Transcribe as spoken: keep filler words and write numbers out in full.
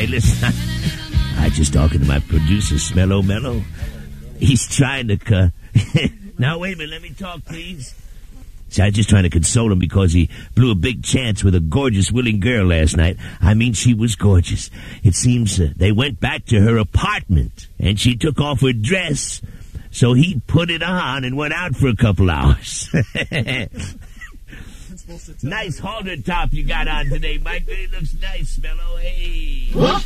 Hey, listen, I just talking to my producer, Smello Mello. He's trying to... Uh, now, wait a minute, let me talk, please. See, I was just trying to console him because he blew a big chance with a gorgeous, willing girl last night. I mean, she was gorgeous. It seems uh, they went back to her apartment, and she took off her dress. So he put it on and went out for a couple hours. Nice halter top you got on today, Mike. It looks nice, Mello. Hey.